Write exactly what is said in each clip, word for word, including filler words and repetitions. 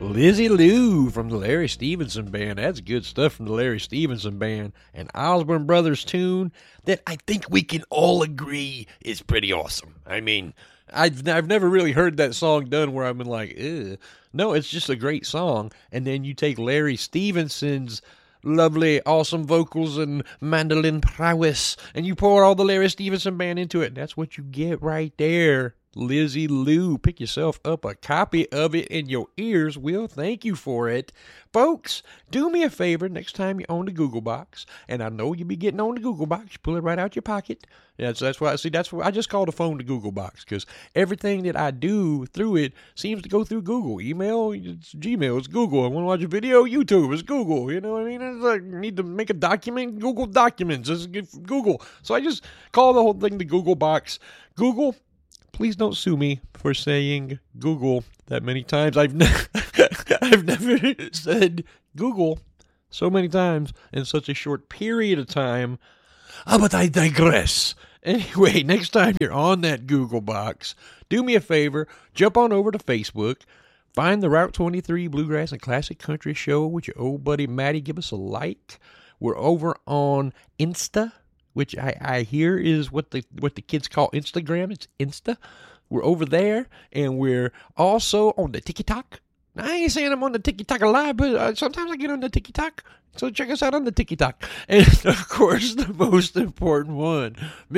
Lizzie Lou from the Larry Stevenson Band. That's good stuff from the Larry Stevenson Band. An Osborne Brothers tune that I think we can all agree is pretty awesome. I mean, I've, I've never really heard that song done where I've been like, ew. No, it's just a great song. And then you take Larry Stevenson's lovely, awesome vocals and mandolin prowess, and you pour all the Larry Stevenson Band into it. And that's what you get right there. Lizzie Lou, pick yourself up a copy of it, and your ears will thank you for it. Folks, do me a favor next time you own the Google Box, and I know you'll be getting on the Google Box. You pull it right out your pocket. That's that's why see that's why I just call the phone the Google Box, because everything that I do through it seems to go through Google. Email, it's Gmail, it's Google. I want to watch a video, YouTube, it's Google. You know what I mean? It's like need to make a document, Google Documents, it's Google. So I just call the whole thing the Google Box. Google, please don't sue me for saying Google that many times. I've never, I've never said Google so many times in such a short period of time. Ah, but I digress. Anyway, next time you're on that Google Box, do me a favor, jump on over to Facebook, find the Route twenty-three Bluegrass and Classic Country Show with your old buddy Matty. Give us a like. We're over on Insta, which I, I hear is what the what the kids call Instagram. It's Insta. We're over there, and we're also on the TikTok. Now, I ain't saying I'm on the TikTok live, but uh, sometimes I get on the TikTok. So check us out on the TikTok. And, of course, the most important one,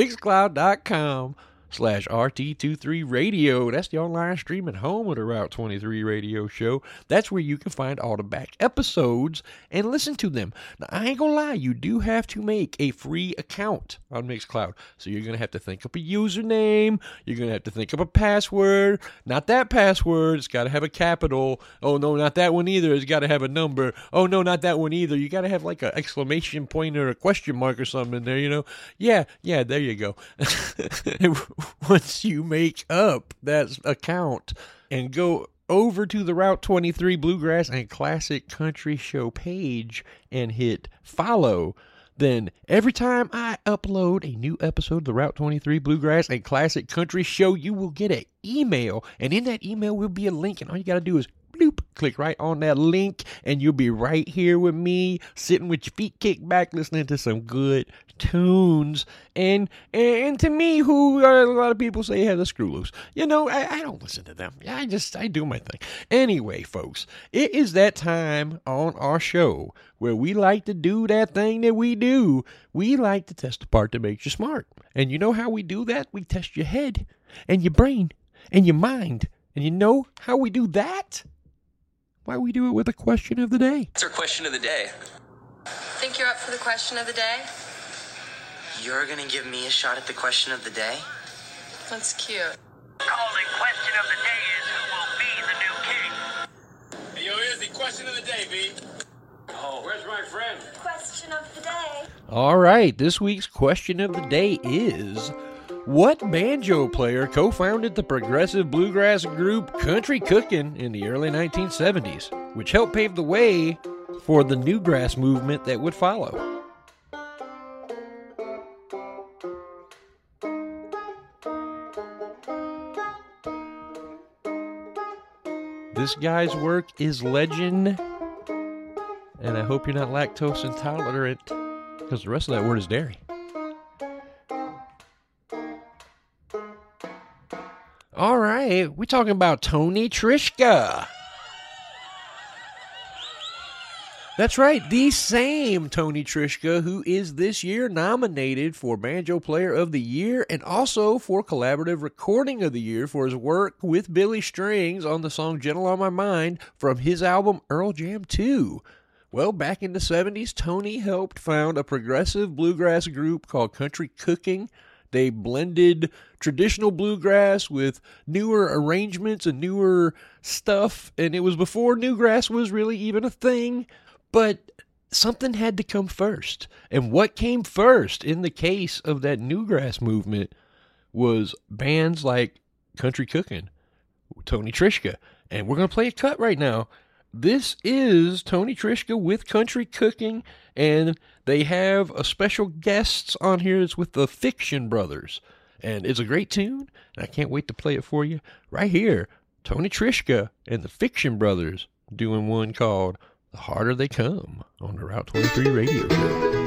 Mixcloud.com slash RT23 Radio. That's the online streaming home of the Route twenty-three radio show. That's where you can find all the back episodes and listen to them. Now, I ain't gonna lie, you do have to make a free account on Mixcloud. So you're gonna have to think up a username. You're gonna have to think up a password. Not that password. It's gotta have a capital. Oh, no, not that one either. It's gotta have a number. Oh, no, not that one either. You gotta have like an exclamation point or a question mark or something in there, you know? Yeah, yeah, there you go. Once you make up that account and go over to the Route twenty-three Bluegrass and Classic Country Show page and hit follow, then every time I upload a new episode of the Route twenty-three Bluegrass and Classic Country Show, you will get an email, and in that email will be a link, and all you got to do is bloop, click right on that link, and you'll be right here with me, sitting with your feet kicked back, listening to some good tunes. And and to me, who uh, a lot of people say has a screw loose, you know, I, I don't listen to them. I just, I do my thing. Anyway, folks, it is that time on our show where we like to do that thing that we do. We like to test the part that makes you smart. And you know how we do that? We test your head and your brain and your mind. And you know how we do that? Why we do it with a question of the day. What's our question of the day? Think you're up for the question of the day? You're gonna give me a shot at the question of the day? That's cute. Calling question of the day is who will be the new king. Hey, yo, here's the question of the day, B. Oh, where's my friend? Question of the day. All right, this week's question of the day is, what banjo player co-founded the progressive bluegrass group Country Cookin' in the early nineteen seventies, which helped pave the way for the newgrass movement that would follow? This guy's work is legend, and I hope you're not lactose intolerant, because the rest of that word is dairy. All right, we're talking about Tony Trischka. That's right, the same Tony Trischka who is this year nominated for Banjo Player of the Year and also for Collaborative Recording of the Year for his work with Billy Strings on the song Gentle on My Mind from his album Earl Jam two. Well, back in the seventies, Tony helped found a progressive bluegrass group called Country Cookin'. They blended traditional bluegrass with newer arrangements and newer stuff, and it was before newgrass was really even a thing. But something had to come first. And what came first in the case of that newgrass movement was bands like Country Cookin', Tony Trischka. And we're going to play a cut right now. This is Tony Trischka with Country Cookin', and they have a special guest on here. It's with the Fiction Brothers. And it's a great tune, and I can't wait to play it for you right here. Tony Trischka and the Fiction Brothers. doing one called The Harder They Come on the Route twenty-three radio show.